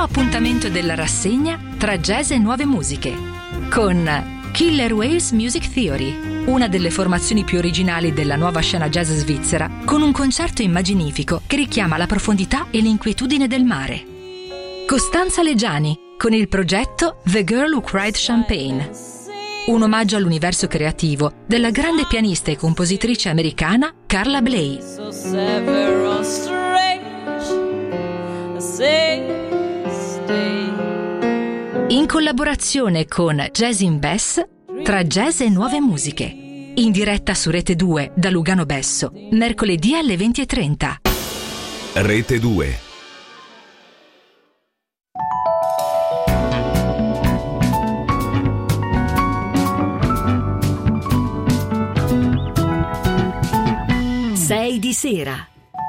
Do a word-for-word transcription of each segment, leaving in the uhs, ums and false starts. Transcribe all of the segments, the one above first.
appuntamento della rassegna tra jazz e nuove musiche, con Killer Whales Music Theory, una delle formazioni più originali della nuova scena jazz svizzera, con un concerto immaginifico che richiama la profondità e l'inquietudine del mare. Costanza Leggiani, con il progetto The Girl Who Cried Champagne, un omaggio all'universo creativo della grande pianista e compositrice americana Carla Bley. In collaborazione con Jazz in Bass, tra jazz e nuove musiche. In diretta su Rete due da Lugano Besso, mercoledì alle venti e trenta. Rete due. sei di sera.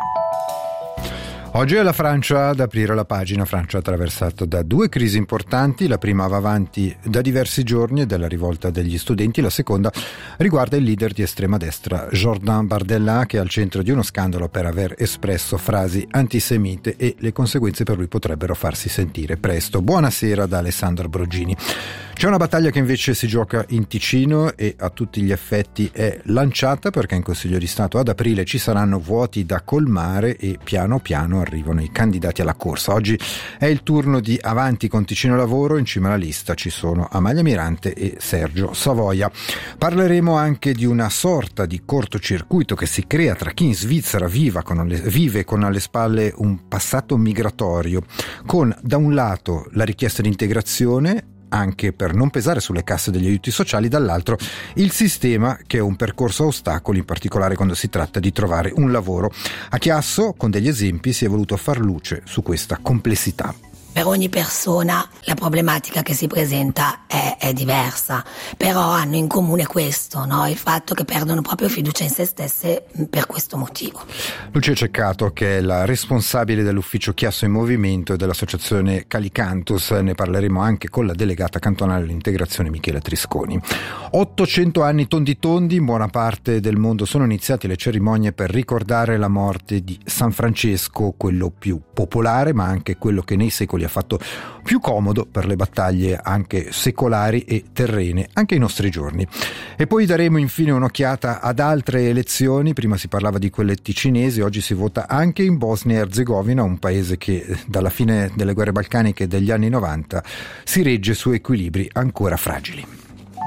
Oggi è la Francia ad aprire la pagina. Francia attraversata da due crisi importanti. La prima va avanti da diversi giorni ed è la rivolta degli studenti. La seconda riguarda il leader di estrema destra Jordan Bardella, che è al centro di uno scandalo per aver espresso frasi antisemite e le conseguenze per lui potrebbero farsi sentire presto. Buonasera da Alessandro Brogini. C'è una battaglia che invece si gioca in Ticino e a tutti gli effetti è lanciata, perché in Consiglio di Stato ad aprile ci saranno vuoti da colmare e piano piano arrivano i candidati alla corsa. Oggi è il turno di Avanti con Ticino Lavoro. In cima alla lista ci sono Amalia Mirante e Sergio Savoia. Parleremo anche di una sorta di cortocircuito che si crea tra chi in Svizzera viva con alle, vive con alle spalle un passato migratorio, con da un lato la richiesta di integrazione anche per non pesare sulle casse degli aiuti sociali, dall'altro il sistema che è un percorso a ostacoli, in particolare quando si tratta di trovare un lavoro. A Chiasso, con degli esempi, si è voluto far luce su questa complessità. Per ogni persona la problematica che si presenta è, è diversa, però hanno in comune questo, no? Il fatto che perdono proprio fiducia in se stesse per questo motivo. Lucia Ceccato, che è la responsabile dell'ufficio Chiasso in Movimento e dell'associazione Calicantus, ne parleremo anche con la delegata cantonale all'integrazione Michela Trisconi. ottocento anni tondi tondi, in buona parte del mondo sono iniziate le cerimonie per ricordare la morte di San Francesco, quello più popolare ma anche quello che nei secoli ha fatto più comodo per le battaglie anche secolari e terrene, anche ai nostri giorni. E poi daremo infine un'occhiata ad altre elezioni. Prima si parlava di quelle ticinesi, oggi si vota anche in Bosnia e Erzegovina, un paese che dalla fine delle guerre balcaniche degli anni novanta si regge su equilibri ancora fragili.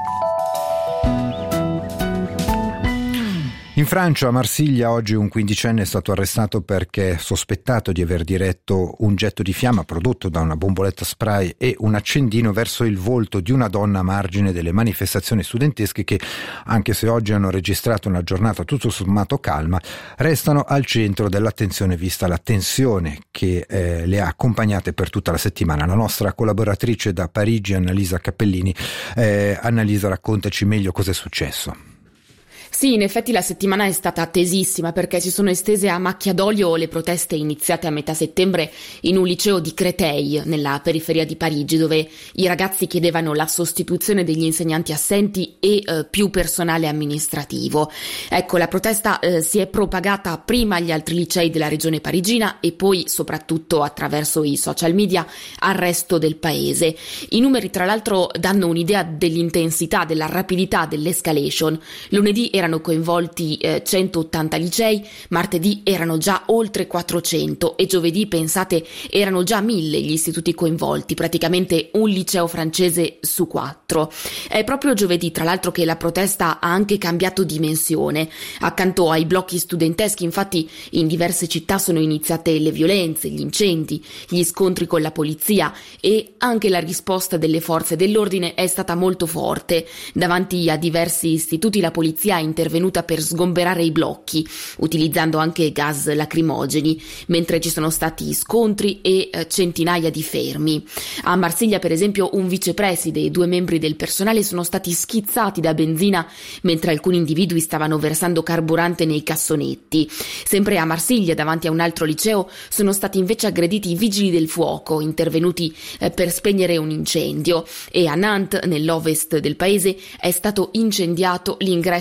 In Francia, a Marsiglia, oggi un quindicenne è stato arrestato perché sospettato di aver diretto un getto di fiamma prodotto da una bomboletta spray e un accendino verso il volto di una donna a margine delle manifestazioni studentesche che, anche se oggi hanno registrato una giornata tutto sommato calma, restano al centro dell'attenzione vista la tensione che eh, le ha accompagnate per tutta la settimana. La nostra collaboratrice da Parigi, Annalisa Cappellini. Eh, Annalisa, raccontaci meglio cosa è successo. Sì, in effetti la settimana è stata attesissima perché si sono estese a macchia d'olio le proteste iniziate a metà settembre in un liceo di Créteil, nella periferia di Parigi, dove i ragazzi chiedevano la sostituzione degli insegnanti assenti e eh, più personale amministrativo. Ecco, la protesta eh, si è propagata prima agli altri licei della regione parigina e poi soprattutto attraverso i social media al resto del paese. I numeri tra l'altro danno un'idea dell'intensità, della rapidità dell'escalation. Lunedì erano coinvolti eh, centottanta licei, martedì erano già oltre quattrocento e giovedì, pensate, erano già mille gli istituti coinvolti, praticamente un liceo francese su quattro. È proprio giovedì, tra l'altro, che la protesta ha anche cambiato dimensione. Accanto ai blocchi studenteschi, infatti, in diverse città sono iniziate le violenze, gli incendi, gli scontri con la polizia e anche la risposta delle forze dell'ordine è stata molto forte. Davanti a diversi istituti la polizia ha intervenuta per sgomberare i blocchi, utilizzando anche gas lacrimogeni, mentre ci sono stati scontri e eh, centinaia di fermi. A Marsiglia, per esempio, un vicepreside e due membri del personale sono stati schizzati da benzina mentre alcuni individui stavano versando carburante nei cassonetti. Sempre a Marsiglia, davanti a un altro liceo, sono stati invece aggrediti i vigili del fuoco, intervenuti eh, per spegnere un incendio, e a Nantes, nell'ovest del paese, è stato incendiato l'ingresso di un liceo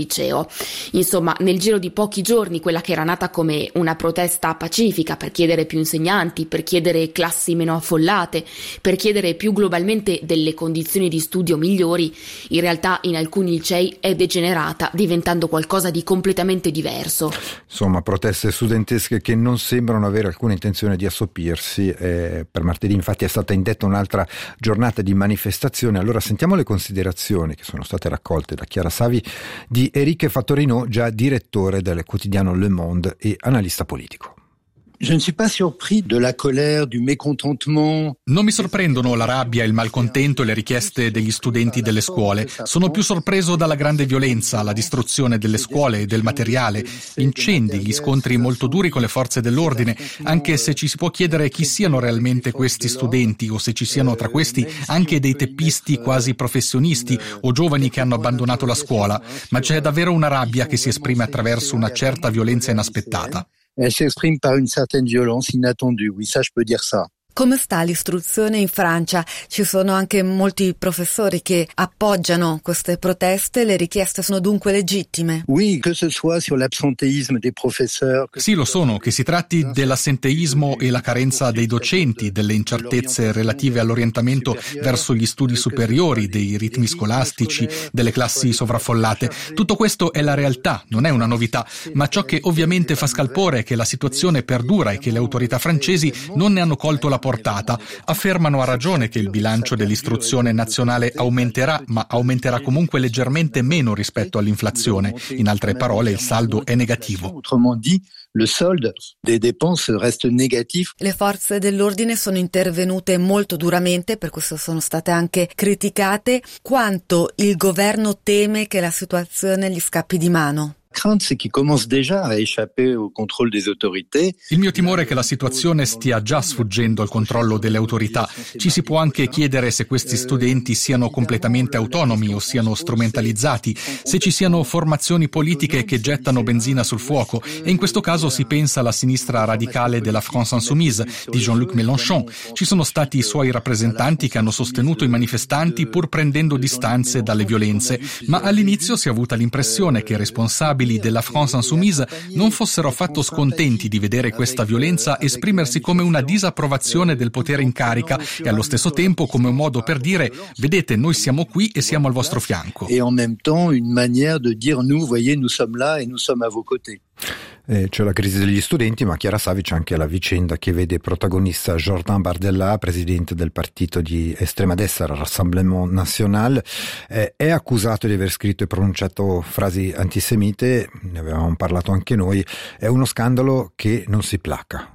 liceo. Insomma, nel giro di pochi giorni quella che era nata come una protesta pacifica per chiedere più insegnanti, per chiedere classi meno affollate, per chiedere più globalmente delle condizioni di studio migliori, in realtà in alcuni licei è degenerata, diventando qualcosa di completamente diverso. Insomma, proteste studentesche che non sembrano avere alcuna intenzione di assopirsi. Eh, per martedì infatti è stata indetta un'altra giornata di manifestazione. Allora sentiamo le considerazioni che sono state raccolte da Chiara Savi di Éric Fattorino, già direttore del quotidiano Le Monde e analista politico. Je ne suis pas surpris de la colère, du mécontentement. Non mi sorprendono la rabbia, il malcontento e le richieste degli studenti delle scuole. Sono più sorpreso dalla grande violenza, la distruzione delle scuole e del materiale, gli incendi, gli scontri molto duri con le forze dell'ordine, anche se ci si può chiedere chi siano realmente questi studenti o se ci siano tra questi anche dei teppisti quasi professionisti o giovani che hanno abbandonato la scuola, ma c'è davvero una rabbia che si esprime attraverso una certa violenza inaspettata. Elle s'exprime par une certaine violence inattendue, oui, ça je peux dire ça. Come sta l'istruzione in Francia? Ci sono anche molti professori che appoggiano queste proteste, le richieste sono dunque legittime? Oui, que ce soit sur l'absentéisme des professeurs. Sì, lo sono, che si tratti dell'assenteismo e la carenza dei docenti, delle incertezze relative all'orientamento verso gli studi superiori, dei ritmi scolastici, delle classi sovraffollate. Tutto questo è la realtà, non è una novità, ma ciò che ovviamente fa scalpore è che la situazione perdura e che le autorità francesi non ne hanno colto la portata. Affermano a ragione che il bilancio dell'istruzione nazionale aumenterà, ma aumenterà comunque leggermente meno rispetto all'inflazione. In altre parole, il saldo è negativo. Autrement dit, le solde des dépenses reste négatif. Le forze dell'ordine sono intervenute molto duramente, per questo sono state anche criticate. Quanto il governo teme che la situazione gli scappi di mano? C'est qu'il commence déjà à échapper au contrôle des autorités. Il mio timore è che la situazione stia già sfuggendo al controllo delle autorità. Ci si può anche chiedere se questi studenti siano completamente autonomi o siano strumentalizzati, se ci siano formazioni politiche che gettano benzina sul fuoco, e in questo caso si pensa alla sinistra radicale della France Insoumise di Jean-Luc Mélenchon. Ci sono stati i suoi rappresentanti che hanno sostenuto i manifestanti pur prendendo distanze dalle violenze, ma all'inizio si è avuta l'impressione che i responsabili della France Insoumise non fossero affatto scontenti di vedere questa violenza esprimersi come una disapprovazione del potere in carica e allo stesso tempo come un modo per dire: vedete, noi siamo qui e siamo al vostro fianco. Et en même temps une manière de dire nous, voyez, nous sommes là et nous sommes à vos côtés. Eh, c'è la crisi degli studenti, ma Chiara Savi c'è anche la vicenda che vede protagonista Jordan Bardella, presidente del partito di estrema destra Rassemblement National. Eh, è accusato di aver scritto e pronunciato frasi antisemite, ne avevamo parlato anche noi. È uno scandalo che non si placa.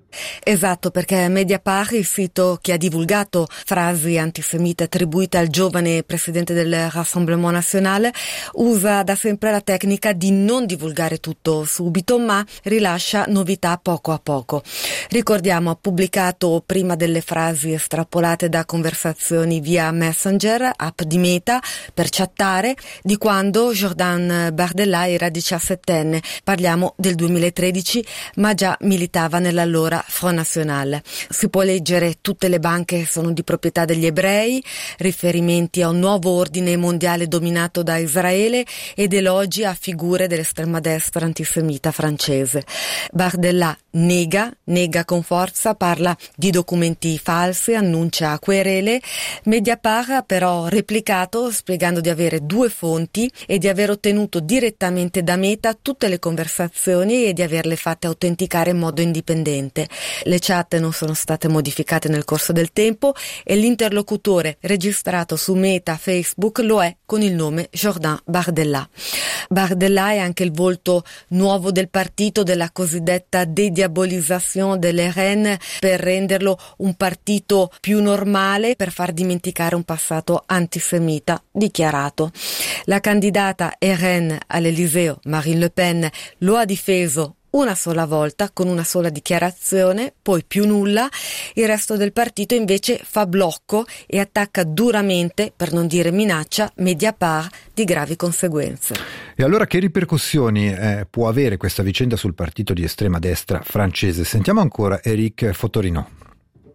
Esatto, perché Mediapart, il sito che ha divulgato frasi antisemite attribuite al giovane presidente del Rassemblement National, usa da sempre la tecnica di non divulgare tutto subito, ma rilascia novità poco a poco. Ricordiamo, ha pubblicato prima delle frasi estrapolate da conversazioni via Messenger, app di Meta, per chattare, di quando Jordan Bardella era diciassettenne. Parliamo del duemilatredici, ma già militava nell'allora Front National. Si può leggere: tutte le banche sono di proprietà degli ebrei, riferimenti a un nuovo ordine mondiale dominato da Israele ed elogi a figure dell'estrema destra antisemita francese. Bardella nega, nega con forza, parla di documenti falsi, annuncia querele. Mediapart ha però replicato spiegando di avere due fonti e di aver ottenuto direttamente da Meta tutte le conversazioni e di averle fatte autenticare in modo indipendente. Le chat non sono state modificate nel corso del tempo e l'interlocutore registrato su Meta Facebook lo è con il nome Jordan Bardella. Bardella è anche il volto nuovo del partito, della cosiddetta dediabolisation delle R N, per renderlo un partito più normale, per far dimenticare un passato antisemita dichiarato. La candidata R N all'Eliseo, Marine Le Pen, lo ha difeso una sola volta con una sola dichiarazione, poi più nulla. Il resto del partito invece fa blocco e attacca duramente, per non dire minaccia, Mediapart di gravi conseguenze. E allora che ripercussioni eh, può avere questa vicenda sul partito di estrema destra francese? Sentiamo ancora Éric Fattorino.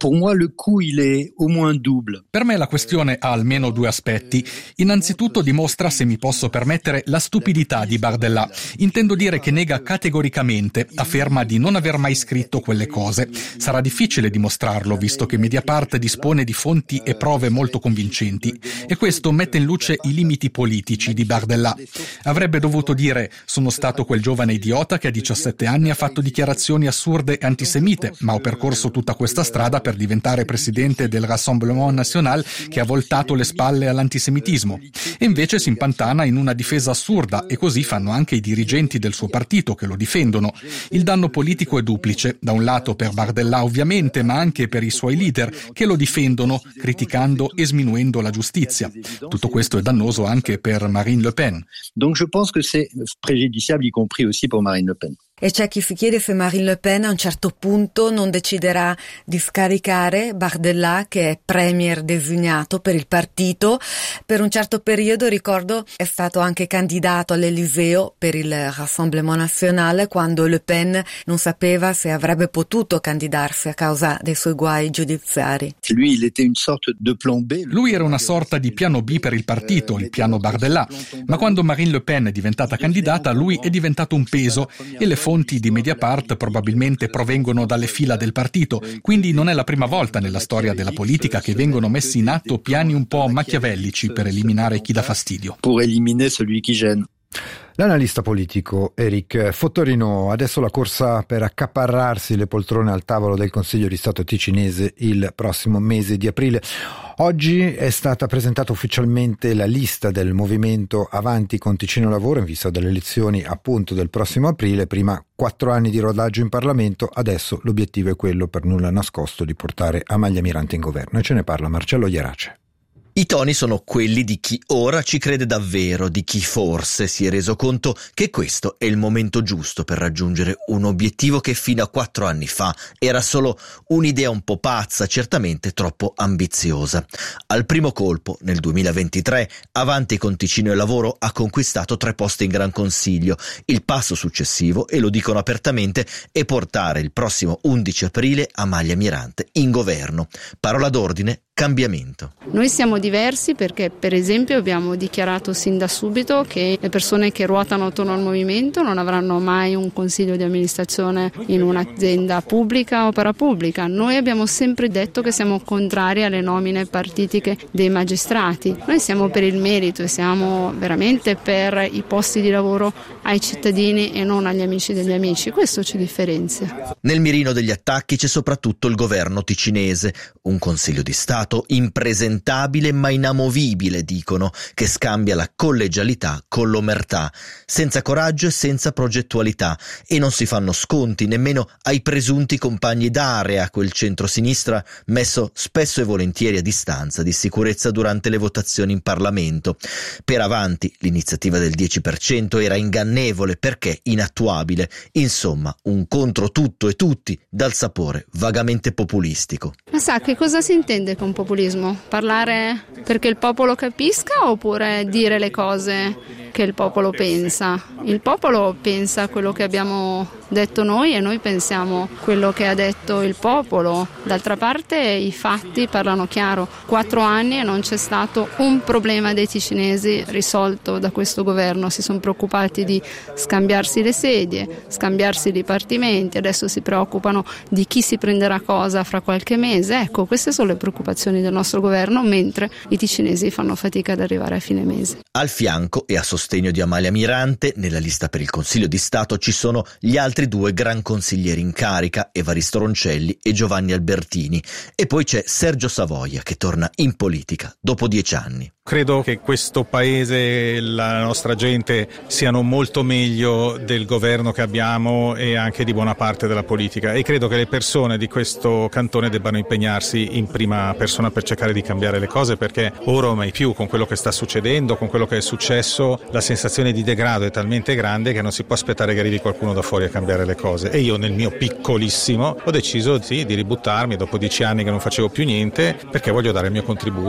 Pour moi, le coup, il est au moins double. Per me la questione ha almeno due aspetti. Innanzitutto dimostra, se mi posso permettere, la stupidità di Bardella. Intendo dire che nega categoricamente, afferma di non aver mai scritto quelle cose. Sarà difficile dimostrarlo, visto che Mediapart dispone di fonti e prove molto convincenti. E questo mette in luce i limiti politici di Bardella. Avrebbe dovuto dire: sono stato quel giovane idiota che a diciassette anni ha fatto dichiarazioni assurde e antisemite, ma ho percorso tutta questa strada per diventare presidente del Rassemblement National che ha voltato le spalle all'antisemitismo. E invece si impantana in una difesa assurda, e così fanno anche i dirigenti del suo partito che lo difendono. Il danno politico è duplice, da un lato per Bardella ovviamente, ma anche per i suoi leader che lo difendono, criticando e sminuendo la giustizia. Tutto questo è dannoso anche per Marine Le Pen. Donc je pense que c'est préjudiciable, y compris aussi pour Marine Le Pen. E c'è chi si chiede se Marine Le Pen a un certo punto non deciderà di scaricare Bardella, che è premier designato per il partito. Per un certo periodo, ricordo, è stato anche candidato all'Eliseo per il Rassemblement National, quando Le Pen non sapeva se avrebbe potuto candidarsi a causa dei suoi guai giudiziari. Lui, il était une sorte de plan B. Lui era una sorta di piano B per il partito, il piano Bardella. Ma quando Marine Le Pen è diventata candidata, lui è diventato un peso, e le fonti di Mediapart probabilmente provengono dalle fila del partito, quindi non è la prima volta nella storia della politica che vengono messi in atto piani un po' machiavellici per eliminare chi dà fastidio. Pour éliminer celui qui gêne. L'analista politico Eric Fottorino. Adesso la corsa per accaparrarsi le poltrone al tavolo del Consiglio di Stato ticinese il prossimo mese di aprile. Oggi è stata presentata ufficialmente la lista del movimento Avanti con Ticino Lavoro in vista delle elezioni appunto del prossimo aprile. Prima quattro anni di rodaggio in Parlamento, adesso l'obiettivo è quello, per nulla nascosto, di portare Amalia Mirante in governo, e ce ne parla Marcello Ierace. I toni sono quelli di chi ora ci crede davvero, di chi forse si è reso conto che questo è il momento giusto per raggiungere un obiettivo che fino a quattro anni fa era solo un'idea un po' pazza, certamente troppo ambiziosa. Al primo colpo, nel duemilaventitré, Avanti con Ticino e Lavoro ha conquistato tre posti in Gran Consiglio. Il passo successivo, e lo dicono apertamente, è portare il prossimo undici aprile Amalia Mirante in governo. Parola d'ordine: cambiamento. Noi siamo diversi perché, per esempio, abbiamo dichiarato sin da subito che le persone che ruotano attorno al movimento non avranno mai un consiglio di amministrazione in un'azienda pubblica o parapubblica. Noi abbiamo sempre detto che siamo contrari alle nomine partitiche dei magistrati. Noi siamo per il merito e siamo veramente per i posti di lavoro ai cittadini e non agli amici degli amici. Questo ci differenzia. Nel mirino degli attacchi c'è soprattutto il governo ticinese, un consiglio di Stato impresentabile ma inamovibile, dicono, che scambia la collegialità con l'omertà, senza coraggio e senza progettualità, e non si fanno sconti nemmeno ai presunti compagni d'area, quel centrosinistra messo spesso e volentieri a distanza di sicurezza durante le votazioni in Parlamento. Per Avanti l'iniziativa del dieci per cento era ingannevole perché inattuabile, insomma un contro tutto e tutti dal sapore vagamente populistico. Ma sa che cosa si intende con populismo? Parlare perché il popolo capisca oppure dire le cose che il popolo pensa? Il popolo pensa quello che abbiamo detto noi e noi pensiamo quello che ha detto il popolo. D'altra parte i fatti parlano chiaro. Quattro anni e non c'è stato un problema dei ticinesi risolto da questo governo. Si sono preoccupati di scambiarsi le sedie, scambiarsi i dipartimenti, adesso si preoccupano di chi si prenderà cosa fra qualche mese. Ecco, queste sono le preoccupazioni del nostro governo, mentre i ticinesi fanno fatica ad arrivare a fine mese. Al fianco e a sostegno di Amalia Mirante, nella lista per il Consiglio di Stato ci sono gli altri due gran consiglieri in carica, Evaristo Roncelli e Giovanni Albertini, e poi c'è Sergio Savoia che torna in politica dopo dieci anni. Credo che questo paese e la nostra gente siano molto meglio del governo che abbiamo e anche di buona parte della politica, e credo che le persone di questo cantone debbano impegnarsi in prima persona per cercare di cambiare le cose, perché ora o mai più, con quello che sta succedendo, con quello che è successo, la sensazione di degrado è talmente grande che non si può aspettare che arrivi qualcuno da fuori a cambiare le cose. E io nel mio piccolissimo ho deciso sì, di ributtarmi dopo dieci anni che non facevo più niente, perché voglio dare il mio contributo.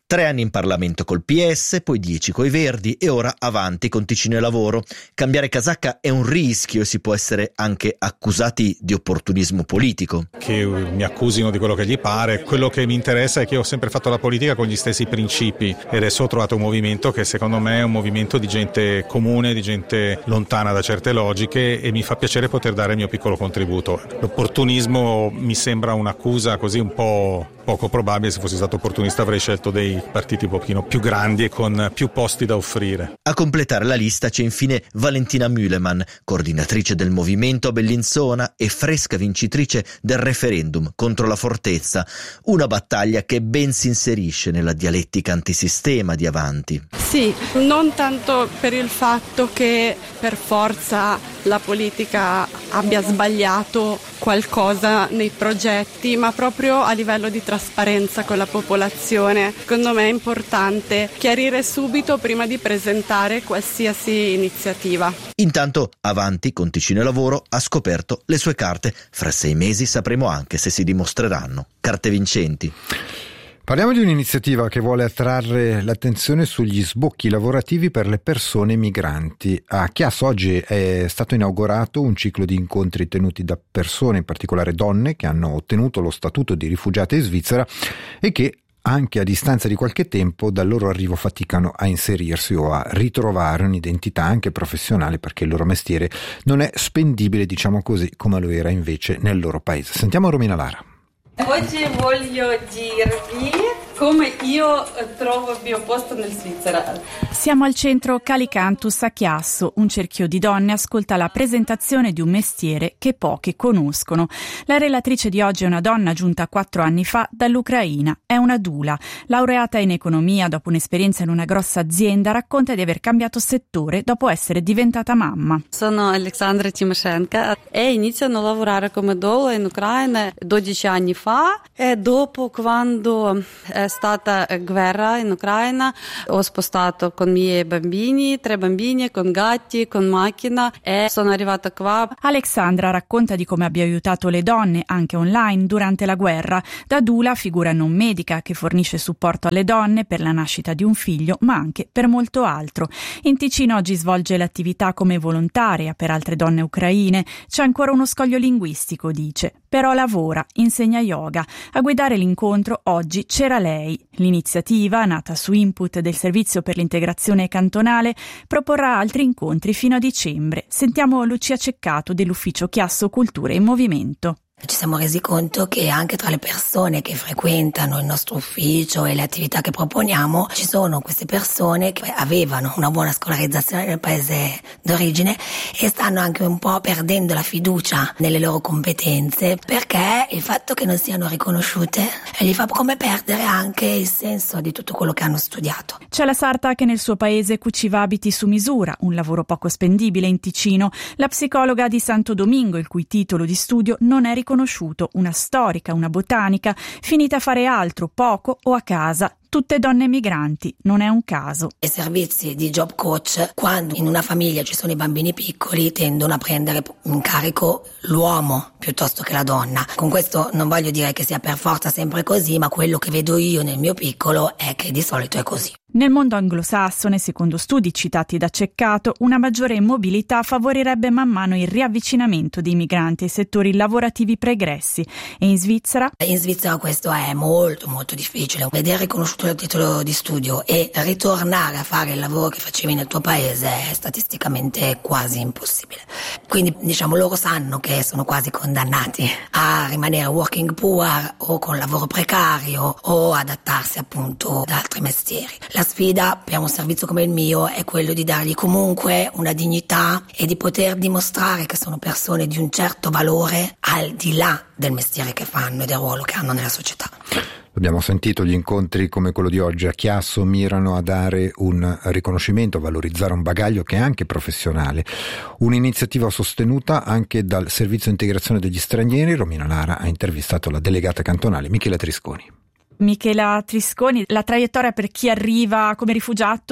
Tre anni in Parlamento col P S, poi dieci coi Verdi e ora Avanti con Ticino e Lavoro. Cambiare casacca è un rischio e si può essere anche accusati di opportunismo politico. Che mi accusino di quello che gli pare, quello che mi interessa è che io ho sempre fatto la politica con gli stessi principi e adesso ho trovato un movimento che secondo me è un movimento di gente comune, di gente lontana da certe logiche e mi fa piacere poter dare il mio piccolo contributo. L'opportunismo mi sembra un'accusa così un po' poco probabile, se fossi stato opportunista avrei scelto dei partiti un pochino più grandi e con più posti da offrire. A completare la lista c'è infine Valentina Mühlemann, coordinatrice del movimento a Bellinzona e fresca vincitrice del referendum contro la fortezza, una battaglia che ben si inserisce nella dialettica antisistema di Avanti. Sì, non tanto per il fatto che per forza la politica abbia sbagliato qualcosa nei progetti, ma proprio a livello di trasparenza con la popolazione. Secondo me è importante chiarire subito prima di presentare qualsiasi iniziativa. Intanto Avanti con Ticino e Lavoro ha scoperto le sue carte. Fra sei mesi sapremo anche se si dimostreranno carte vincenti. Parliamo di un'iniziativa che vuole attrarre l'attenzione sugli sbocchi lavorativi per le persone migranti. A Chiasso oggi è stato inaugurato un ciclo di incontri tenuti da persone, in particolare donne, che hanno ottenuto lo statuto di rifugiate in Svizzera e che anche a distanza di qualche tempo dal loro arrivo faticano a inserirsi o a ritrovare un'identità anche professionale, perché il loro mestiere non è spendibile, diciamo così, come lo era invece nel loro paese. Sentiamo Romina Lara. Oggi voglio dirvi come io trovo il mio posto nel Svizzera. Siamo al centro Calicantus a Chiasso. Un cerchio di donne ascolta la presentazione di un mestiere che pochi conoscono. La relatrice di oggi è una donna giunta quattro anni fa dall'Ucraina. È una doula. Laureata in economia dopo un'esperienza in una grossa azienda, racconta di aver cambiato settore dopo essere diventata mamma. Sono Alexandra Timoshenko e iniziano a lavorare come doula in Ucraina dodici anni fa e dopo, quando è stata guerra in Ucraina, ho spostato con i miei bambini, tre bambini, con gatti, con macchina e sono arrivata qua. Alexandra racconta di come abbia aiutato le donne anche online durante la guerra. Da doula, figura non medica che fornisce supporto alle donne per la nascita di un figlio, ma anche per molto altro. In Ticino oggi svolge l'attività come volontaria per altre donne ucraine. C'è ancora uno scoglio linguistico, dice, però lavora, insegna yoga. A guidare l'incontro oggi c'era lei. L'iniziativa, nata su input del Servizio per l'integrazione cantonale, proporrà altri incontri fino a dicembre. Sentiamo Lucia Ceccato dell'Ufficio Chiasso Cultura in Movimento. Ci siamo resi conto che anche tra le persone che frequentano il nostro ufficio e le attività che proponiamo ci sono queste persone che avevano una buona scolarizzazione nel paese d'origine e stanno anche un po' perdendo la fiducia nelle loro competenze, perché il fatto che non siano riconosciute gli fa come perdere anche il senso di tutto quello che hanno studiato. C'è la sarta che nel suo paese cuciva abiti su misura, un lavoro poco spendibile in Ticino. La psicologa di Santo Domingo, il cui titolo di studio non è riconosciuto, una storica, una botanica, finita a fare altro, poco o a casa. Tutte donne migranti, non è un caso. I servizi di job coach, quando in una famiglia ci sono i bambini piccoli, tendono a prendere in carico l'uomo piuttosto che la donna. Con questo non voglio dire che sia per forza sempre così, ma quello che vedo io nel mio piccolo è che di solito è così. Nel mondo anglosassone, secondo studi citati da Ceccato, una maggiore mobilità favorirebbe man mano il riavvicinamento dei migranti ai settori lavorativi pregressi. E in Svizzera? In Svizzera questo è molto molto difficile. Vedere riconosciuto il titolo di studio e ritornare a fare il lavoro che facevi nel tuo paese è statisticamente quasi impossibile. Quindi diciamo loro sanno che sono quasi condannati a rimanere working poor o con lavoro precario o adattarsi appunto ad altri mestieri. La sfida per un servizio come il mio è quello di dargli comunque una dignità e di poter dimostrare che sono persone di un certo valore al di là del mestiere che fanno e del ruolo che hanno nella società. Abbiamo sentito, gli incontri come quello di oggi a Chiasso mirano a dare un riconoscimento, a valorizzare un bagaglio che è anche professionale. Un'iniziativa sostenuta anche dal Servizio Integrazione degli Stranieri. Romina Lara ha intervistato la delegata cantonale Michela Trisconi. Michela Trisconi, la traiettoria per chi arriva come rifugiato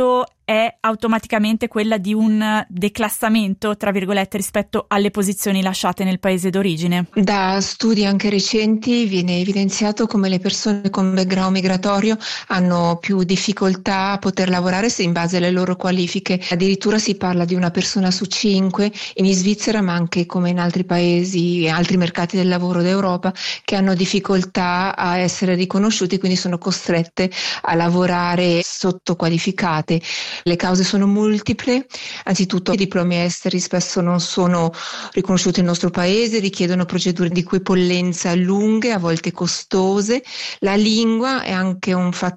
è automaticamente quella di un declassamento, tra virgolette, rispetto alle posizioni lasciate nel paese d'origine? Da studi anche recenti viene evidenziato come le persone con background migratorio hanno più difficoltà a poter lavorare se in base alle loro qualifiche. Addirittura si parla di una persona su cinque in Svizzera, ma anche come in altri paesi e altri mercati del lavoro d'Europa, che hanno difficoltà a essere riconosciuti, quindi sono costrette a lavorare sottoqualificate. Le cause sono multiple. Anzitutto i diplomi esteri spesso non sono riconosciuti nel nostro paese, richiedono procedure di equipollenza lunghe, a volte costose. La lingua è anche un fattore.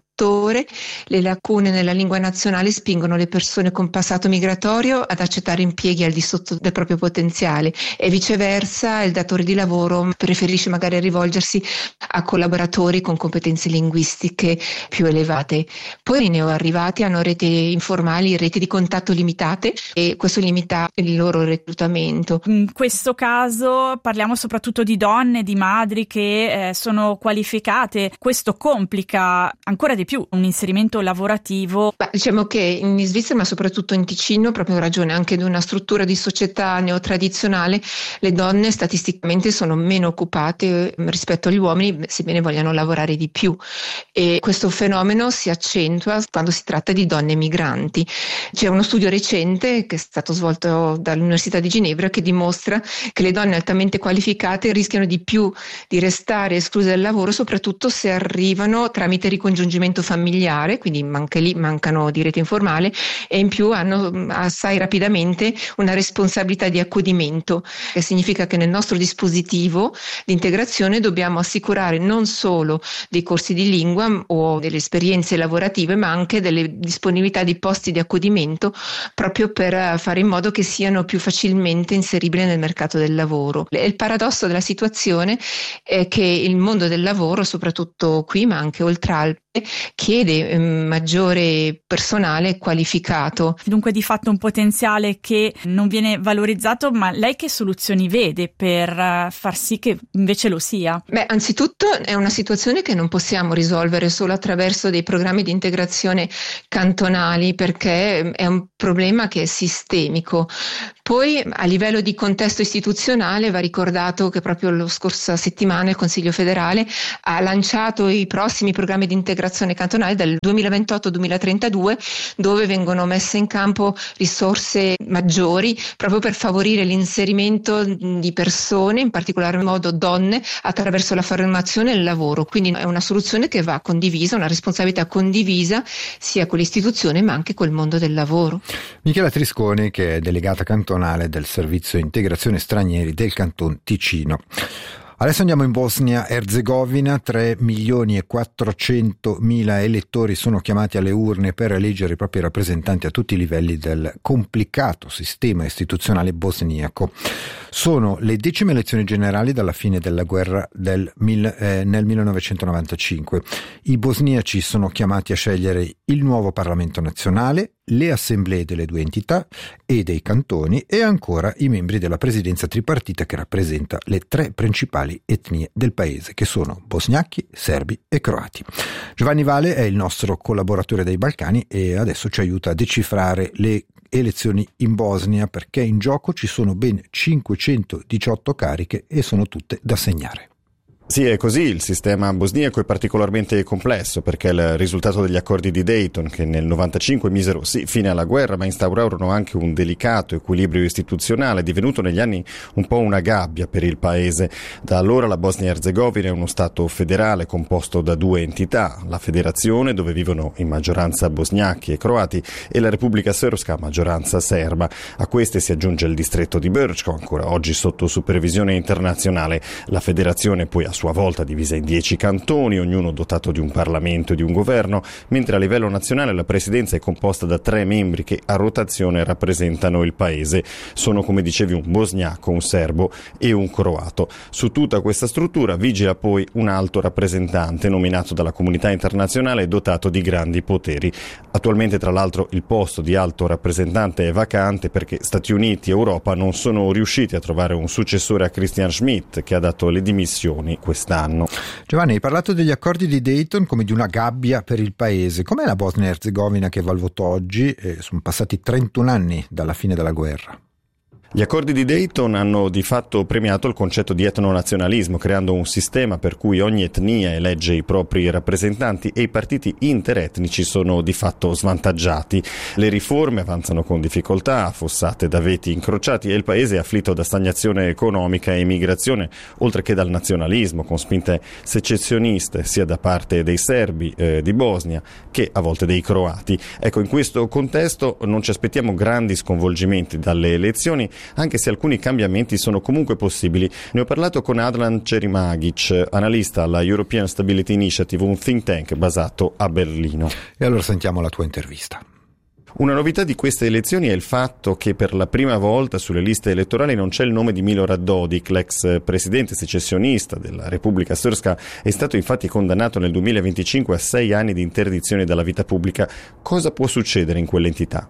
Le lacune nella lingua nazionale spingono le persone con passato migratorio ad accettare impieghi al di sotto del proprio potenziale e viceversa il datore di lavoro preferisce magari rivolgersi a collaboratori con competenze linguistiche più elevate. Poi i neoarrivati hanno reti informali, reti di contatto limitate e questo limita il loro reclutamento. In questo caso parliamo soprattutto di donne, di madri che eh, sono qualificate. Questo complica ancora di più un inserimento lavorativo. Beh, diciamo che in Svizzera, ma soprattutto in Ticino, proprio in ragione anche di una struttura di società neotradizionale, le donne statisticamente sono meno occupate rispetto agli uomini, sebbene vogliano lavorare di più, e questo fenomeno si accentua quando si tratta di donne migranti. C'è uno studio recente che è stato svolto dall'Università di Ginevra che dimostra che le donne altamente qualificate rischiano di più di restare escluse dal lavoro, soprattutto se arrivano tramite ricongiungimento familiare, quindi anche lì mancano di rete informale, e in più hanno assai rapidamente una responsabilità di accudimento, che significa che nel nostro dispositivo di integrazione dobbiamo assicurare non solo dei corsi di lingua o delle esperienze lavorative, ma anche delle disponibilità di posti di accudimento, proprio per fare in modo che siano più facilmente inseribili nel mercato del lavoro. Il paradosso della situazione è che il mondo del lavoro, soprattutto qui ma anche oltre Alpi, chiede eh, maggiore personale qualificato. Dunque di fatto un potenziale che non viene valorizzato, ma lei che soluzioni vede per uh, far sì che invece lo sia? Beh, anzitutto è una situazione che non possiamo risolvere solo attraverso dei programmi di integrazione cantonali, perché è un problema che è sistemico. Poi a livello di contesto istituzionale va ricordato che proprio la scorsa settimana il Consiglio federale ha lanciato i prossimi programmi di integrazione cantonale dal duemilaventotto duemilatrentadue, dove vengono messe in campo risorse maggiori proprio per favorire l'inserimento di persone, in particolar modo donne, attraverso la formazione e il lavoro. Quindi è una soluzione che va condivisa, una responsabilità condivisa sia con l'istituzione ma anche col mondo del lavoro. Michela Trisconi, che è delegata cantonale del Servizio Integrazione Stranieri del Canton Ticino. Adesso andiamo in Bosnia-Erzegovina. tre milioni e quattrocentomila elettori sono chiamati alle urne per eleggere i propri rappresentanti a tutti i livelli del complicato sistema istituzionale bosniaco. Sono le decime elezioni generali dalla fine della guerra del mil, eh, nel millenovecentonovantacinque. I bosniaci sono chiamati a scegliere il nuovo Parlamento nazionale, le assemblee delle due entità e dei cantoni e ancora i membri della presidenza tripartita che rappresenta le tre principali etnie del paese, che sono bosniachi, serbi e croati. Giovanni Vale è il nostro collaboratore dai Balcani e adesso ci aiuta a decifrare le elezioni in Bosnia, perché in gioco ci sono ben cinquecentodiciotto cariche e sono tutte da segnare. Sì, è così. Il sistema bosniaco è particolarmente complesso perché il risultato degli accordi di Dayton, che nel novantacinque misero sì fine alla guerra ma instaurarono anche un delicato equilibrio istituzionale, è divenuto negli anni un po' una gabbia per il paese. Da allora la Bosnia-Erzegovina è uno stato federale composto da due entità, la federazione, dove vivono in maggioranza bosniachi e croati, e la Repubblica Srpska, a maggioranza serba. A queste si aggiunge il distretto di Brčko, ancora oggi sotto supervisione internazionale. La federazione poi ha sua volta divisa in dieci cantoni, ognuno dotato di un Parlamento e di un governo, mentre a livello nazionale la presidenza è composta da tre membri che a rotazione rappresentano il paese. Sono, come dicevi, un bosniaco, un serbo e un croato. Su tutta questa struttura vigila poi un alto rappresentante nominato dalla comunità internazionale e dotato di grandi poteri. Attualmente, tra l'altro, il posto di alto rappresentante è vacante perché Stati Uniti e Europa non sono riusciti a trovare un successore a Christian Schmidt, che ha dato le dimissioni quest'anno. Giovanni, hai parlato degli accordi di Dayton come di una gabbia per il paese. Com'è la Bosnia Erzegovina che va al voto oggi? Eh, sono passati trentuno anni dalla fine della guerra. Gli accordi di Dayton hanno di fatto premiato il concetto di etnonazionalismo, creando un sistema per cui ogni etnia elegge i propri rappresentanti e i partiti interetnici sono di fatto svantaggiati. Le riforme avanzano con difficoltà, affossate da veti incrociati, e il paese è afflitto da stagnazione economica e immigrazione, oltre che dal nazionalismo, con spinte secessioniste sia da parte dei serbi eh, di Bosnia che a volte dei croati. Ecco, in questo contesto non ci aspettiamo grandi sconvolgimenti dalle elezioni, anche se alcuni cambiamenti sono comunque possibili. Ne ho parlato con Adlan Cerimagic, analista alla European Stability Initiative, un think tank basato a Berlino. E allora sentiamo la tua intervista. Una novità di queste elezioni è il fatto che per la prima volta sulle liste elettorali non c'è il nome di Milorad Dodik, l'ex presidente secessionista della Repubblica Srpska. È stato infatti condannato nel duemilaventicinque a sei anni di interdizione dalla vita pubblica. Cosa può succedere in quell'entità?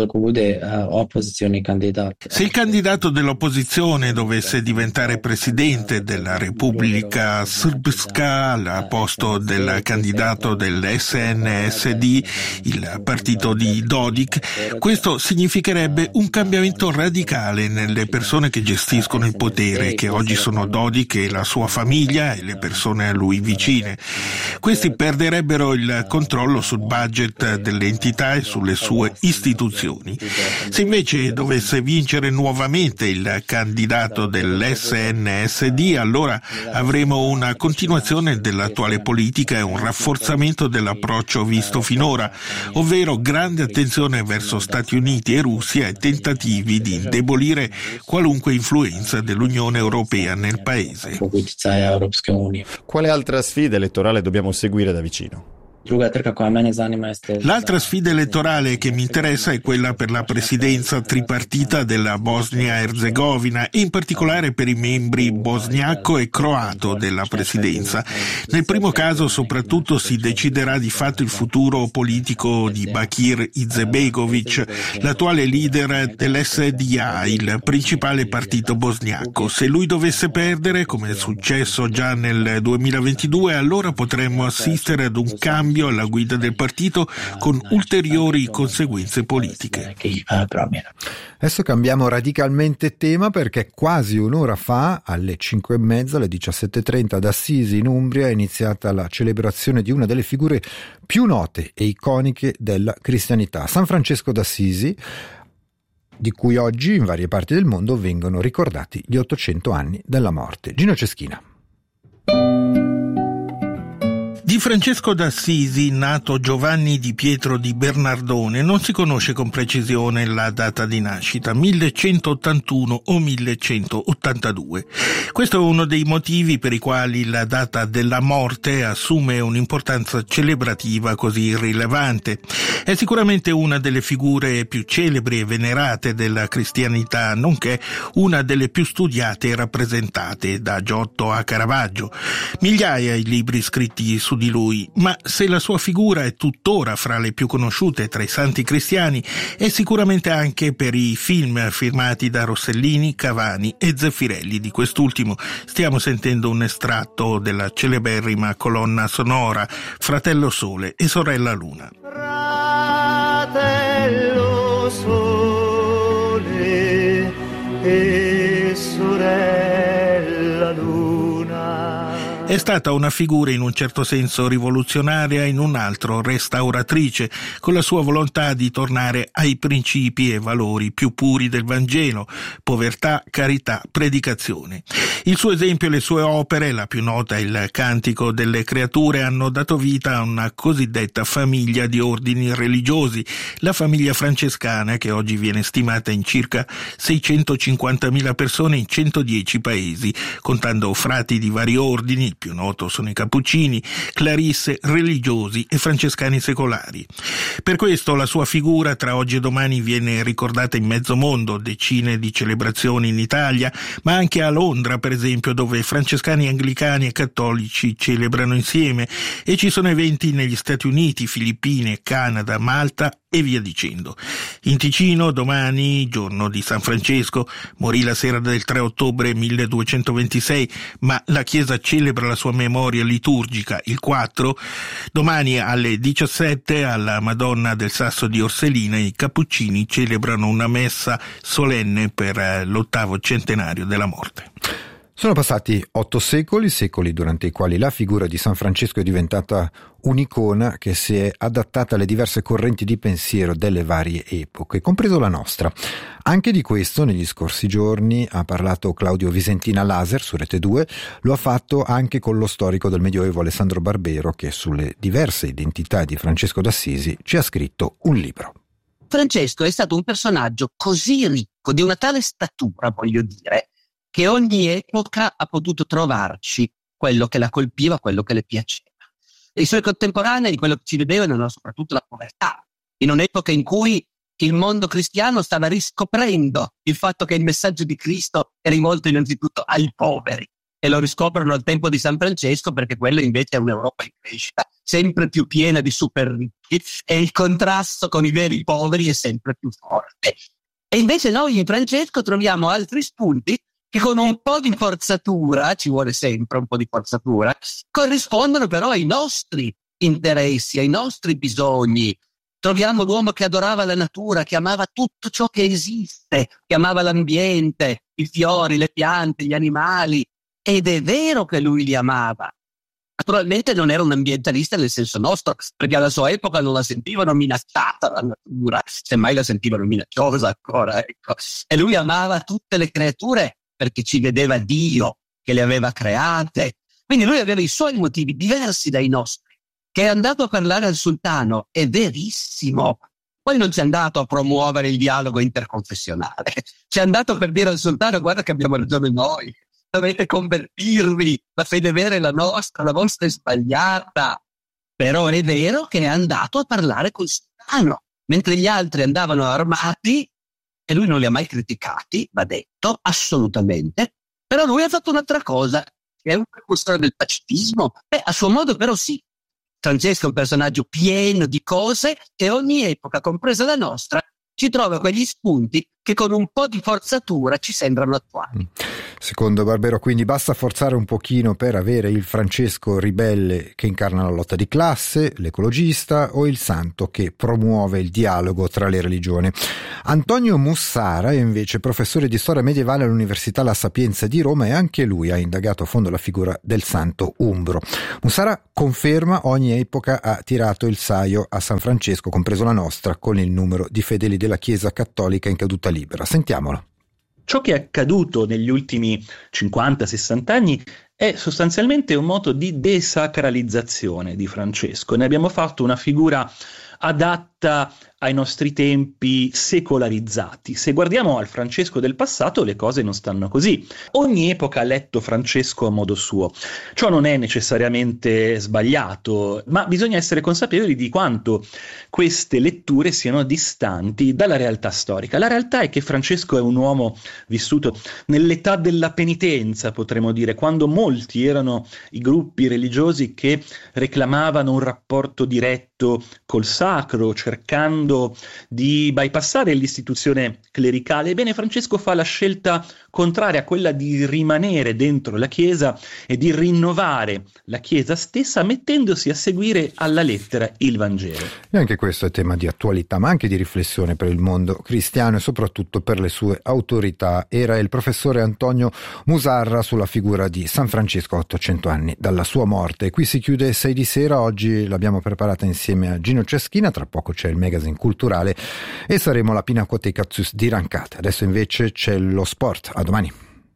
Se il candidato dell'opposizione dovesse diventare presidente della Repubblica Srpska al posto del candidato dell'S N S D, il partito di Dodik, questo significherebbe un cambiamento radicale nelle persone che gestiscono il potere, che oggi sono Dodik e la sua famiglia e le persone a lui vicine. Questi perderebbero il controllo sul budget dell'entità e sulle sue istituzioni. Se invece dovesse vincere nuovamente il candidato dell'S N S D, allora avremo una continuazione dell'attuale politica e un rafforzamento dell'approccio visto finora, ovvero grande attenzione verso Stati Uniti e Russia e tentativi di indebolire qualunque influenza dell'Unione Europea nel paese. Quale altra sfida elettorale dobbiamo seguire da vicino? L'altra sfida elettorale che mi interessa è quella per la presidenza tripartita della Bosnia-Erzegovina e in particolare per i membri bosniaco e croato della presidenza. Nel primo caso soprattutto si deciderà di fatto il futuro politico di Bakir Izetbegovic, l'attuale leader dell'S D A, il principale partito bosniaco. Se lui dovesse perdere, come è successo già nel duemilaventidue, allora potremmo assistere ad un cambio alla guida del partito con ulteriori conseguenze politiche. Adesso cambiamo radicalmente tema, perché quasi un'ora fa, alle cinque e mezza, alle diciassette e trenta, ad Assisi in Umbria è iniziata la celebrazione di una delle figure più note e iconiche della cristianità, San Francesco d'Assisi, di cui oggi in varie parti del mondo vengono ricordati gli ottocento anni della morte. Gino Ceschina. Di Francesco d'Assisi, nato Giovanni di Pietro di Bernardone, non si conosce con precisione la data di nascita, millecentottantuno o millecentottantadue. Questo è uno dei motivi per i quali la data della morte assume un'importanza celebrativa così rilevante. È sicuramente una delle figure più celebri e venerate della cristianità, nonché una delle più studiate e rappresentate, da Giotto a Caravaggio. Migliaia i libri scritti su di lui, ma se la sua figura è tuttora fra le più conosciute tra i santi cristiani, è sicuramente anche per i film firmati da Rossellini, Cavani e Zeffirelli. Di quest'ultimo stiamo sentendo un estratto della celeberrima colonna sonora Fratello Sole e Sorella Luna. Fratello Sole e sorella Luna. È stata una figura in un certo senso rivoluzionaria, in un altro restauratrice, con la sua volontà di tornare ai principi e valori più puri del Vangelo: povertà, carità, predicazione. Il suo esempio e le sue opere, la più nota è il Cantico delle Creature, hanno dato vita a una cosiddetta famiglia di ordini religiosi, la famiglia francescana, che oggi viene stimata in circa seicentocinquantamila persone in centodieci paesi, contando frati di vari ordini. Il più noto sono i Cappuccini, Clarisse, religiosi e francescani secolari. Per questo la sua figura tra oggi e domani viene ricordata in mezzo mondo, decine di celebrazioni in Italia, ma anche a Londra, per esempio, dove francescani, anglicani e cattolici celebrano insieme, e ci sono eventi negli Stati Uniti, Filippine, Canada, Malta e via dicendo. In Ticino domani, giorno di San Francesco, morì la sera del tre ottobre milleduecentoventisei, ma la Chiesa celebra la sua memoria liturgica il quattro. Domani alle diciassette alla Madonna del Sasso di Orselina i Cappuccini celebrano una messa solenne per l'ottavo centenario della morte. Sono passati otto secoli, secoli durante i quali la figura di San Francesco è diventata un'icona che si è adattata alle diverse correnti di pensiero delle varie epoche, compreso la nostra. Anche di questo negli scorsi giorni ha parlato Claudio Visentina Laser su Rete due, lo ha fatto anche con lo storico del Medioevo Alessandro Barbero, che sulle diverse identità di Francesco d'Assisi ci ha scritto un libro. Francesco è stato un personaggio così ricco, di una tale statura, voglio dire, che ogni epoca ha potuto trovarci quello che la colpiva, quello che le piaceva. E i suoi contemporanei, quello che ci vedevano, era soprattutto la povertà, in un'epoca in cui il mondo cristiano stava riscoprendo il fatto che il messaggio di Cristo è rivolto innanzitutto ai poveri, e lo riscoprono al tempo di San Francesco, perché quello invece è un'Europa in crescita, sempre più piena di super ricchi, e il contrasto con i veri poveri è sempre più forte. E invece noi in Francesco troviamo altri spunti che con un po' di forzatura, ci vuole sempre un po' di forzatura, corrispondono però ai nostri interessi, ai nostri bisogni. Troviamo l'uomo che adorava la natura, che amava tutto ciò che esiste, che amava l'ambiente, i fiori, le piante, gli animali, ed è vero che lui li amava. Naturalmente non era un ambientalista nel senso nostro, perché alla sua epoca non la sentivano minacciata la natura, semmai la sentivano minacciosa ancora, ecco. E lui amava tutte le creature perché ci vedeva Dio che le aveva create. Quindi lui aveva i suoi motivi diversi dai nostri. Che è andato a parlare al sultano è verissimo. Poi non c'è andato a promuovere il dialogo interconfessionale. C'è andato per dire al sultano: guarda che abbiamo ragione noi, dovete convertirvi, la fede vera è la nostra, la vostra è sbagliata. Però è vero che è andato a parlare col sultano, mentre gli altri andavano armati. E lui non li ha mai criticati, va detto, assolutamente. Però lui ha fatto un'altra cosa, che è un precursore del pacifismo. Beh, a suo modo però sì. Francesco è un personaggio pieno di cose e ogni epoca, compresa la nostra, ci trova quegli spunti che con un po' di forzatura ci sembrano attuali. Secondo Barbero, quindi, basta forzare un pochino per avere il Francesco ribelle che incarna la lotta di classe, l'ecologista, o il santo che promuove il dialogo tra le religioni. Antonio Mussara è invece professore di storia medievale all'Università La Sapienza di Roma e anche lui ha indagato a fondo la figura del santo umbro. Mussara conferma: ogni epoca ha tirato il saio a San Francesco, compreso la nostra, con il numero di fedeli della Chiesa cattolica in caduta libera. Sentiamolo. Ciò che è accaduto negli ultimi cinquanta sessanta anni è sostanzialmente un moto di desacralizzazione di Francesco. Ne abbiamo fatto una figura adatta ai nostri tempi secolarizzati. Se guardiamo al Francesco del passato, le cose non stanno così. Ogni epoca ha letto Francesco a modo suo. Ciò non è necessariamente sbagliato, ma bisogna essere consapevoli di quanto queste letture siano distanti dalla realtà storica. La realtà è che Francesco è un uomo vissuto nell'età della penitenza, potremmo dire, quando molti erano i gruppi religiosi che reclamavano un rapporto diretto col sacro, cercando di bypassare l'istituzione clericale. Ebbene, Francesco fa la scelta contraria, quella di rimanere dentro la Chiesa e di rinnovare la Chiesa stessa, mettendosi a seguire alla lettera il Vangelo. E anche questo è tema di attualità, ma anche di riflessione per il mondo cristiano e soprattutto per le sue autorità. Era il professore Antonio Musarra sulla figura di San Francesco a ottocento anni dalla sua morte. Qui si chiude sei di sera, oggi l'abbiamo preparata insieme a Gino Ceschina, tra poco c'è il magazine culturale e saremo alla Pinacoteca Zus di Rancate. Adesso invece c'è lo sport. A domani.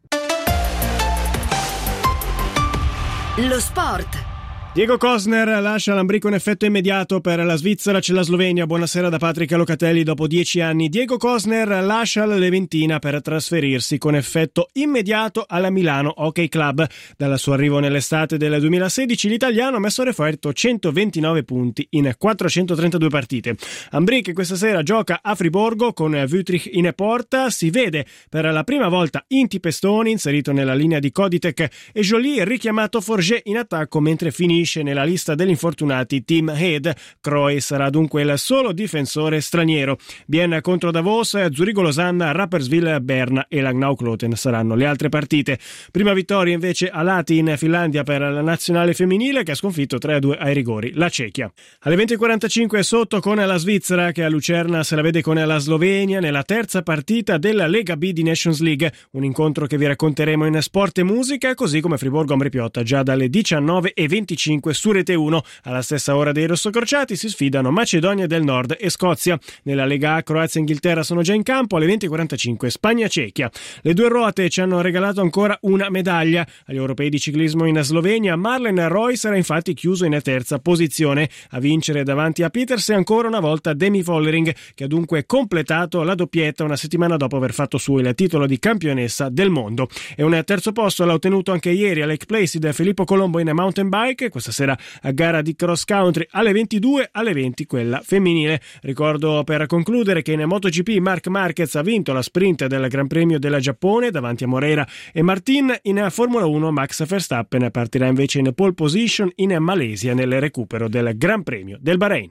Lo sport. Diego Kosner lascia l'Ambrico in effetto immediato per la Svizzera, c'è la Slovenia. Buonasera da Patrick Locatelli. Dopo dieci anni Diego Kosner lascia la Leventina per trasferirsi con effetto immediato alla Milano Hockey Club. Dal suo arrivo nell'estate del duemilasedici l'italiano ha messo a referto centoventinove punti in quattrocentotrentadue partite. Ambric questa sera gioca a Friburgo con Wütrich in porta. Si vede per la prima volta Inti Pestoni inserito nella linea di Koditek e Joly richiamato Forget in attacco mentre finisce finisce nella lista degli infortunati Team Head. Croy sarà dunque il solo difensore straniero. Bienne contro Davos, Zurigo-Losanna, Rapperswil, Berna e Langnau Kloten saranno le altre partite. Prima vittoria invece a Lahti in Finlandia per la nazionale femminile, che ha sconfitto tre a due ai rigori la Cechia. Alle venti e quarantacinque è sotto con la Svizzera, che a Lucerna se la vede con la Slovenia nella terza partita della Lega B di Nations League, un incontro che vi racconteremo in Sport e Musica, così come Friburgo-Ambrì-Piotta già dalle diciannove e venticinque su Rete uno. Alla stessa ora dei rossocrociati si sfidano Macedonia del Nord e Scozia. Nella Lega A Croazia e Inghilterra sono già in campo. Alle venti e quarantacinque Spagna-Cechia. Le due ruote ci hanno regalato ancora una medaglia. Agli europei di ciclismo in Slovenia Marlen Roy sarà infatti chiuso in terza posizione. A vincere davanti a Peters è ancora una volta Demi Vollering, che ha dunque completato la doppietta una settimana dopo aver fatto suo il titolo di campionessa del mondo. E un terzo posto l'ha ottenuto anche ieri a Lake Placid Filippo Colombo in mountain bike. Questa sera a gara di cross country alle ventidue, alle venti quella femminile. Ricordo per concludere che in MotoGP Marc Marquez ha vinto la sprint del Gran Premio del Giappone davanti a Moreira e Martin. In Formula uno Max Verstappen partirà invece in pole position in Malesia nel recupero del Gran Premio del Bahrain.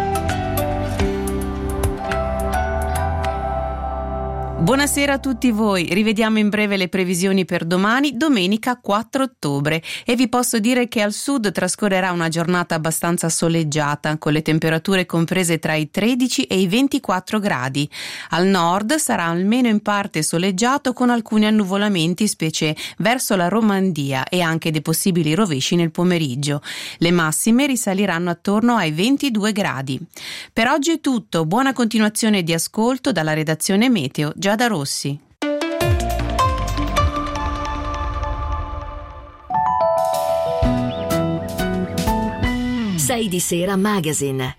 Buonasera a tutti voi, rivediamo in breve le previsioni per domani, domenica quattro ottobre, e vi posso dire che al sud trascorrerà una giornata abbastanza soleggiata, con le temperature comprese tra i tredici e i ventiquattro gradi. Al nord sarà almeno in parte soleggiato, con alcuni annuvolamenti, specie verso la Romandia, e anche dei possibili rovesci nel pomeriggio. Le massime risaliranno attorno ai ventidue gradi. Per oggi è tutto, buona continuazione di ascolto dalla redazione Meteo, Giada Rossi. sei di Sera Magazine.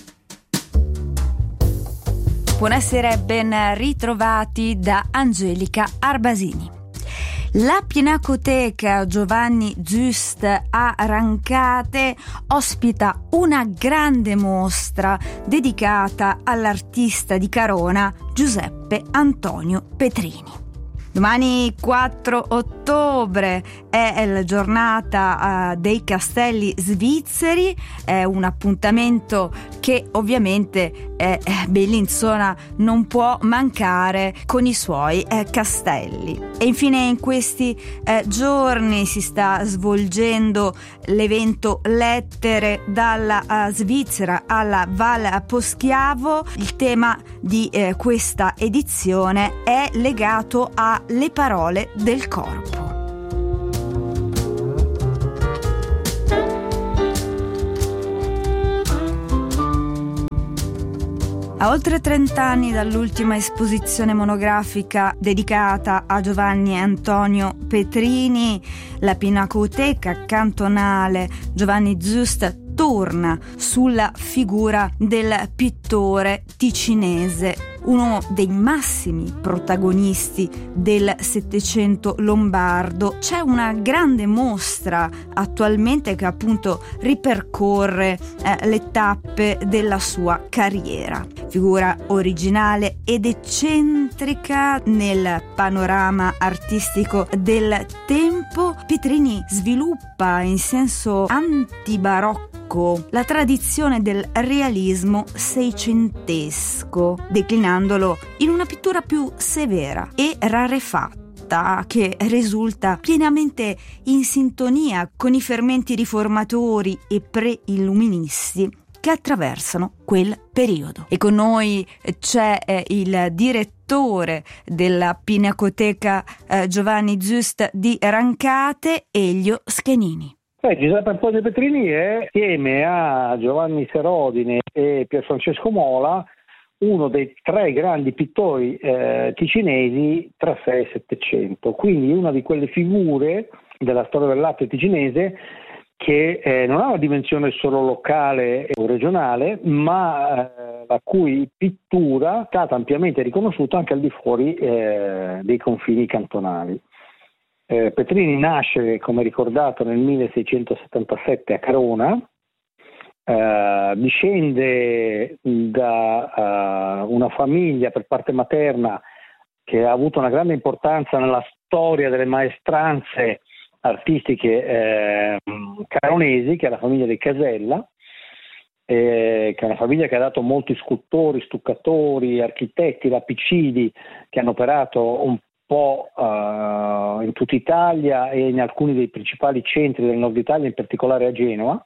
Buonasera e ben ritrovati da Angelica Arbasini. La Pinacoteca Giovanni Giust a Rancate ospita una grande mostra dedicata all'artista di Carona Giuseppe Antonio Petrini. Domani quattro ottobre è la giornata uh, dei castelli svizzeri, è un appuntamento che ovviamente eh, Bellinzona non può mancare con i suoi eh, castelli. E infine in questi eh, giorni si sta svolgendo l'evento Lettere dalla uh, Svizzera alla Val Poschiavo. Il tema di eh, questa edizione è legato a le parole del corpo. A oltre trent'anni dall'ultima esposizione monografica dedicata a Giovanni Antonio Petrini, la Pinacoteca cantonale Giovanni Giust torna sulla figura del pittore ticinese, uno dei massimi protagonisti del Settecento lombardo. C'è una grande mostra attualmente che appunto ripercorre eh, le tappe della sua carriera. Figura originale ed eccentrica nel panorama artistico del tempo, Petrini sviluppa in senso antibarocco la tradizione del realismo seicentesco, declinandolo in una pittura più severa e rarefatta, che risulta pienamente in sintonia con i fermenti riformatori e pre-illuministi che attraversano quel periodo. E con noi c'è eh, il direttore della Pinacoteca eh, Giovanni Giust di Rancate, Elio Schenini. Eh, Giuseppe Antonio Petrini è, insieme a Giovanni Serodine e Pierfrancesco Mola, uno dei tre grandi pittori eh, ticinesi tra sei e settecento, quindi una di quelle figure della storia dell'arte ticinese che eh, non ha una dimensione solo locale o regionale, ma eh, la cui pittura è stata ampiamente riconosciuta anche al di fuori eh, dei confini cantonali. Eh, Petrini nasce, come ricordato, nel milleseicentosettantasette a Carona, eh, discende da uh, una famiglia per parte materna che ha avuto una grande importanza nella storia delle maestranze artistiche eh, caronesi, che è la famiglia dei Casella, eh, che è una famiglia che ha dato molti scultori, stuccatori, architetti, lapicidi, che hanno operato un po' uh, in tutta Italia e in alcuni dei principali centri del nord Italia, in particolare a Genova.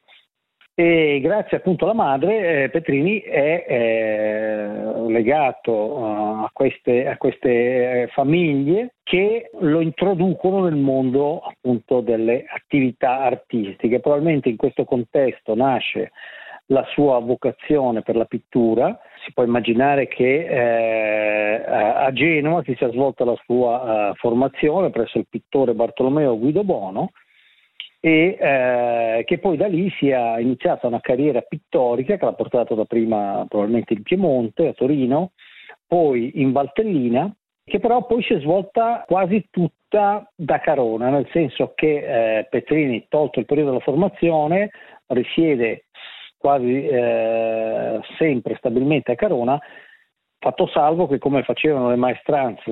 E grazie appunto alla madre, eh, Petrini è eh, legato uh, a queste, a queste eh, famiglie che lo introducono nel mondo appunto delle attività artistiche. Probabilmente in questo contesto nasce la sua vocazione per la pittura. Si può immaginare che eh, a Genova si sia svolta la sua uh, formazione presso il pittore Bartolomeo Guido Bono, e eh, che poi da lì sia iniziata una carriera pittorica che l'ha portato da prima probabilmente in Piemonte, a Torino, poi in Valtellina, che però poi si è svolta quasi tutta da Carona, nel senso che eh, Petrini, tolto il periodo della formazione, risiede quasi eh, sempre stabilmente a Carona, fatto salvo che, come facevano le maestranze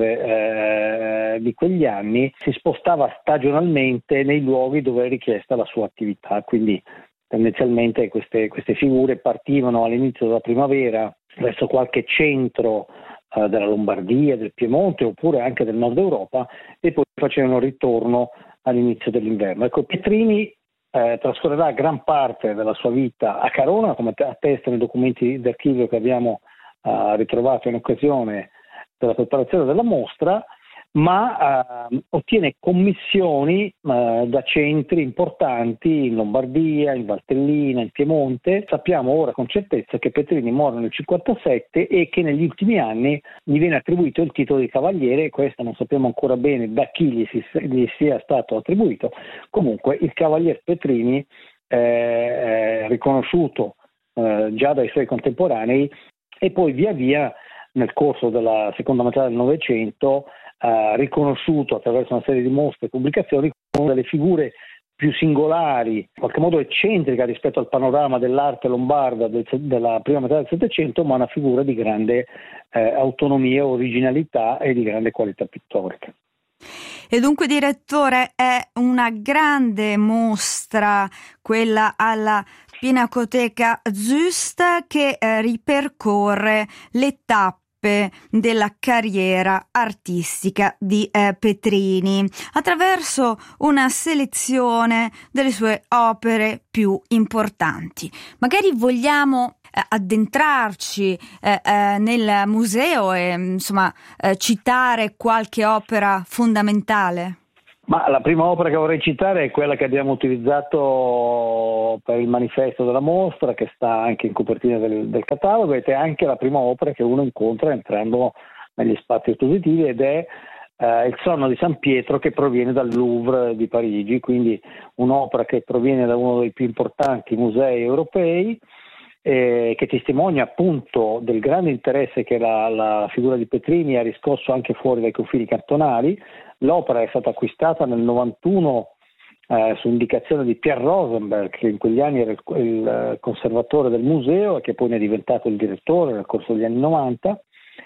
eh, di quegli anni, si spostava stagionalmente nei luoghi dove è richiesta la sua attività. Quindi tendenzialmente queste, queste figure partivano all'inizio della primavera verso qualche centro eh, della Lombardia, del Piemonte oppure anche del nord Europa, e poi facevano ritorno all'inizio dell'inverno. Ecco, Petrini eh, trascorrerà gran parte della sua vita a Carona, come attestano i documenti d'archivio che abbiamo ha ritrovato in occasione della preparazione della mostra, ma eh, ottiene commissioni eh, da centri importanti in Lombardia, in Valtellina, in Piemonte. Sappiamo ora con certezza che Petrini muore nel cinquantasette e che negli ultimi anni gli viene attribuito il titolo di cavaliere, e questo non sappiamo ancora bene da chi gli, si, gli sia stato attribuito. Comunque il cavalier Petrini eh, è riconosciuto eh, già dai suoi contemporanei, e poi via via nel corso della seconda metà del Novecento ha riconosciuto attraverso una serie di mostre e pubblicazioni come una delle figure più singolari, in qualche modo eccentrica rispetto al panorama dell'arte lombarda del, della prima metà del Settecento, ma una figura di grande eh, autonomia, originalità e di grande qualità pittorica. E dunque, direttore, è una grande mostra quella alla Pinacoteca Züst, che eh, ripercorre le tappe della carriera artistica di eh, Petrini attraverso una selezione delle sue opere più importanti. Magari vogliamo eh, addentrarci eh, eh, nel museo e insomma eh, citare qualche opera fondamentale? Ma la prima opera che vorrei citare è quella che abbiamo utilizzato per il manifesto della mostra, che sta anche in copertina del, del catalogo, ed è anche la prima opera che uno incontra entrando negli spazi espositivi, ed è eh, Il sonno di San Pietro, che proviene dal Louvre di Parigi, quindi un'opera che proviene da uno dei più importanti musei europei, eh, che testimonia appunto del grande interesse che la, la figura di Petrini ha riscosso anche fuori dai confini cantonali. L'opera è stata acquistata nel novantuno eh, su indicazione di Pierre Rosenberg, che in quegli anni era il, il conservatore del museo e che poi ne è diventato il direttore nel corso degli anni novanta,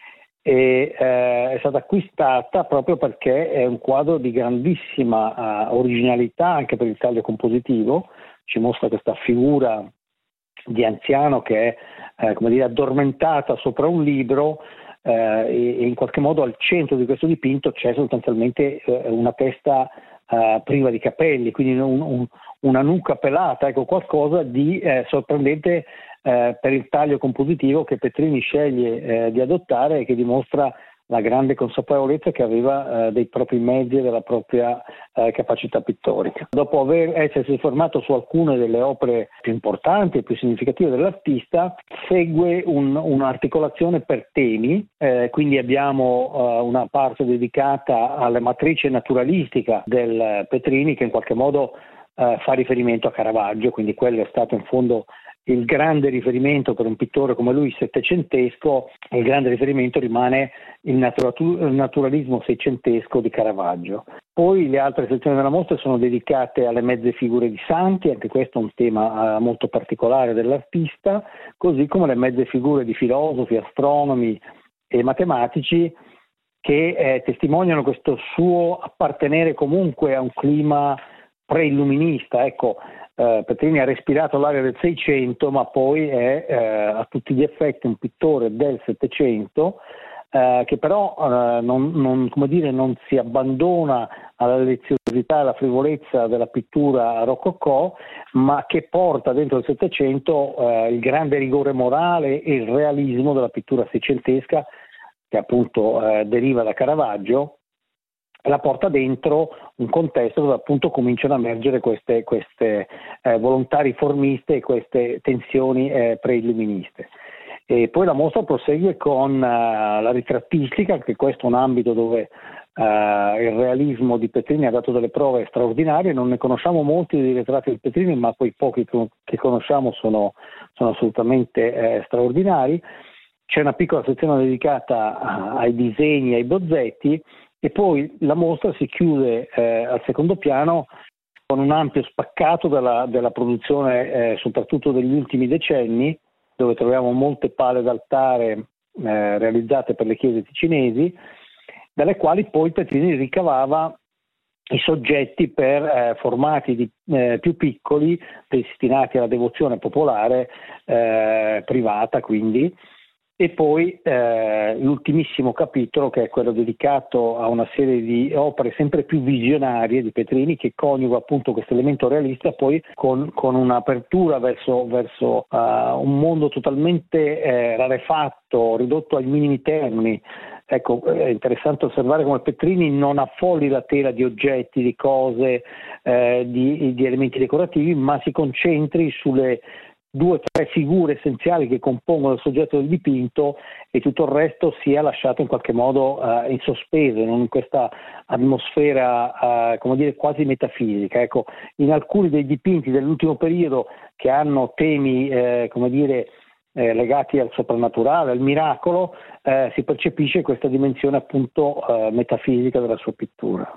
e eh, è stata acquistata proprio perché è un quadro di grandissima uh, originalità anche per il taglio compositivo. Ci mostra questa figura di anziano che è eh, come dire, addormentata sopra un libro, eh, e, e in qualche modo al centro di questo dipinto c'è sostanzialmente eh, una testa eh, priva di capelli, quindi un, un, una nuca pelata, ecco, qualcosa di eh, sorprendente eh, per il taglio compositivo che Petrini sceglie eh, di adottare, e che dimostra la grande consapevolezza che aveva eh, dei propri mezzi e della propria eh, capacità pittorica. Dopo aver essersi formato su alcune delle opere più importanti e più significative dell'artista, segue un, un'articolazione per temi, eh, quindi abbiamo eh, una parte dedicata alla matrice naturalistica del Petrini, che in qualche modo eh, fa riferimento a Caravaggio, quindi quello è stato in fondo il grande riferimento per un pittore come lui settecentesco. Il grande riferimento rimane il, naturatu- il naturalismo seicentesco di Caravaggio. Poi le altre sezioni della mostra sono dedicate alle mezze figure di santi, anche questo è un tema uh, molto particolare dell'artista, così come le mezze figure di filosofi, astronomi e matematici, che eh, testimoniano questo suo appartenere comunque a un clima pre-illuminista. Ecco, eh, Petrini ha respirato l'aria del Seicento, ma poi è eh, a tutti gli effetti un pittore del Settecento, eh, che però eh, non, non, come dire, non si abbandona alla leziosità e alla frivolezza della pittura rococò, ma che porta dentro il Settecento eh, il grande rigore morale e il realismo della pittura seicentesca, che appunto eh, deriva da Caravaggio, la porta dentro un contesto dove appunto cominciano a emergere queste, queste eh, volontà riformiste e queste tensioni eh, pre-illuministe. E poi la mostra prosegue con uh, la ritrattistica, anche questo è un ambito dove uh, il realismo di Petrini ha dato delle prove straordinarie. Non ne conosciamo molti dei ritratti di Petrini, ma quei pochi che conosciamo sono, sono assolutamente eh, straordinari. C'è una piccola sezione dedicata a, ai disegni, ai bozzetti, e poi la mostra si chiude eh, al secondo piano con un ampio spaccato della, della produzione eh, soprattutto degli ultimi decenni, dove troviamo molte pale d'altare eh, realizzate per le chiese ticinesi, dalle quali poi Petrini ricavava i soggetti per eh, formati di, eh, più piccoli, destinati alla devozione popolare eh, privata, quindi. E poi eh, l'ultimissimo capitolo, che è quello dedicato a una serie di opere sempre più visionarie di Petrini, che coniuga appunto questo elemento realista poi con, con un'apertura verso, verso uh, un mondo totalmente eh, rarefatto, ridotto ai minimi termini. Ecco, è interessante osservare come Petrini non affolli la tela di oggetti, di cose, eh, di, di elementi decorativi, ma si concentri sulle due o tre figure essenziali che compongono il soggetto del dipinto, e tutto il resto sia lasciato in qualche modo uh, in sospeso, non in questa atmosfera uh, come dire quasi metafisica. Ecco, in alcuni dei dipinti dell'ultimo periodo che hanno temi eh, come dire eh, legati al soprannaturale, al miracolo, eh, si percepisce questa dimensione appunto uh, metafisica della sua pittura.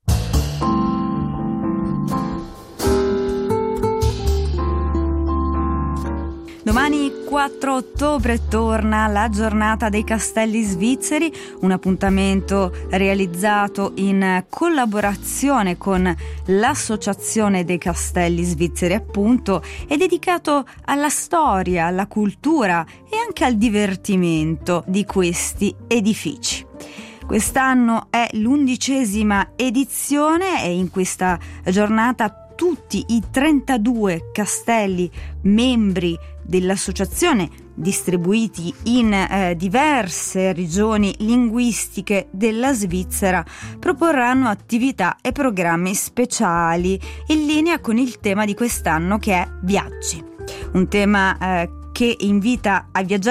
Domani quattro ottobre torna la giornata dei castelli svizzeri, un appuntamento realizzato in collaborazione con l'Associazione dei Castelli Svizzeri, appunto, e dedicato alla storia, alla cultura e anche al divertimento di questi edifici. Quest'anno è l'undicesima edizione e in questa giornata tutti i trentadue castelli membri dell'associazione, distribuiti in eh, diverse regioni linguistiche della Svizzera, proporranno attività e programmi speciali in linea con il tema di quest'anno, che è viaggi. Un tema eh, che invita a viaggiare